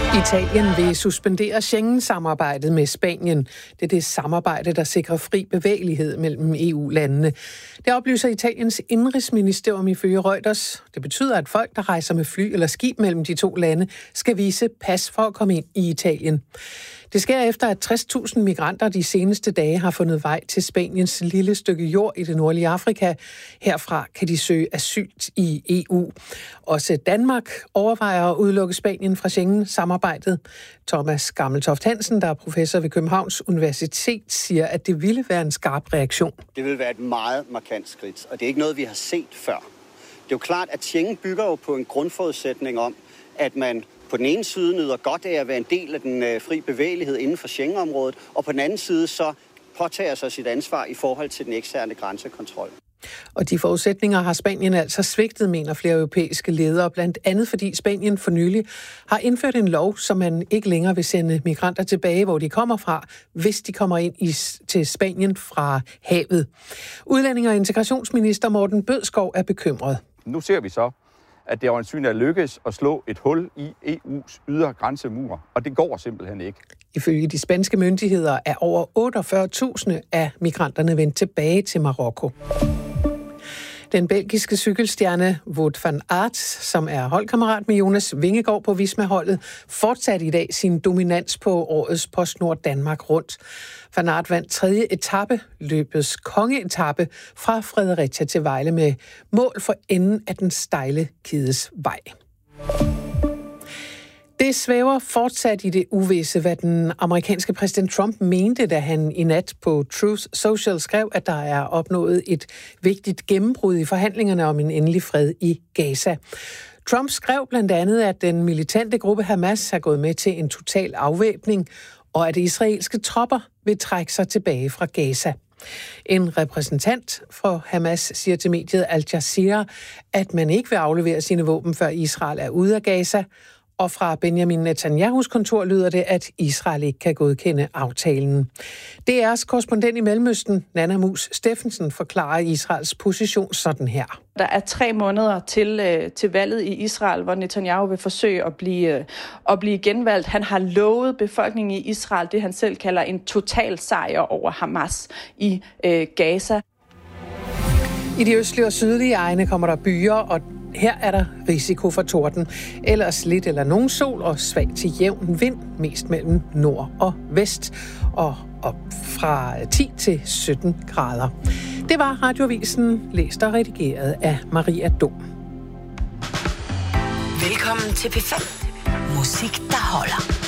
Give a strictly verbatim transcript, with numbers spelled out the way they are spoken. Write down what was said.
Italien vil suspendere Schengen-samarbejdet med Spanien. Det er det samarbejde, der sikrer fri bevægelighed mellem E U-landene. Det oplyser Italiens indrigsministerium ifølge Reuters. Det betyder, at folk, der rejser med fly eller skib mellem de to lande, skal vise pas for at komme ind i Italien. Det sker efter, at tres tusind migranter de seneste dage har fundet vej til Spaniens lille stykke jord i det nordlige Afrika. Herfra kan de søge asyl i E U. Også Danmark overvejer at udelukke Spanien fra Schengen-samarbejdet. Thomas Gammeltoft Hansen, der er professor ved Københavns Universitet, siger, at det ville være en skarp reaktion. Det vil være et meget markant skridt, og det er ikke noget, vi har set før. Det er jo klart, at Schengen bygger jo på en grundforudsætning om, at man på den ene side nyder godt af at være en del af den øh, fri bevægelighed inden for Schengen-området, og på den anden side så påtager sig sit ansvar i forhold til den eksterne grænsekontrol. Og de forudsætninger har Spanien altså svigtet, mener flere europæiske ledere, blandt andet fordi Spanien for nylig har indført en lov, som man ikke længere vil sende migranter tilbage, hvor de kommer fra, hvis de kommer ind i, til Spanien fra havet. Udlændinge- og integrationsminister Morten Bødskov er bekymret. Nu ser vi så, at det øjensynligt er lykkes at slå et hul i E U's ydre grænsemur, og det går simpelthen ikke. Ifølge de spanske myndigheder er over otteogfyrre tusind af migranterne vendt tilbage til Marokko. Den belgiske cykelstjerne Wout van Aert, som er holdkammerat med Jonas Vingegaard på Visma-holdet, fortsatte i dag sin dominans på årets PostNord Danmark rundt. Van Aert vandt tredje etape, løbets kongeetape fra Fredericia til Vejle med mål for enden af den stejle Kides vej. Det svæver fortsat i det uvisse, hvad den amerikanske præsident Trump mente, da han i nat på Truth Social skrev, at der er opnået et vigtigt gennembrud i forhandlingerne om en endelig fred i Gaza. Trump skrev blandt andet, at den militante gruppe Hamas er gået med til en total afvæbning, og at israelske tropper vil trække sig tilbage fra Gaza. En repræsentant for Hamas siger til mediet Al Jazeera, at man ikke vil aflevere sine våben, før Israel er ude af Gaza. Og fra Benjamin Netanyahus kontor lyder det, at Israel ikke kan godkende aftalen. D R's korrespondent i Mellemøsten, Nanna Mus Steffensen, forklarer Israels position sådan her. Der er tre måneder til, øh, til valget i Israel, hvor Netanyahu vil forsøge at blive, øh, at blive genvalgt. Han har lovet befolkningen i Israel det, han selv kalder en total sejr over Hamas i øh, Gaza. I de østlige og sydlige egne kommer der byer, og her er der risiko for torden. Ellers lidt eller nogen sol og svag til jævn vind, mest mellem nord og vest, og op fra ti til sytten grader. Det var Radioavisen, læst og redigeret af Maria Dom. Velkommen til P fem. Musik, der holder.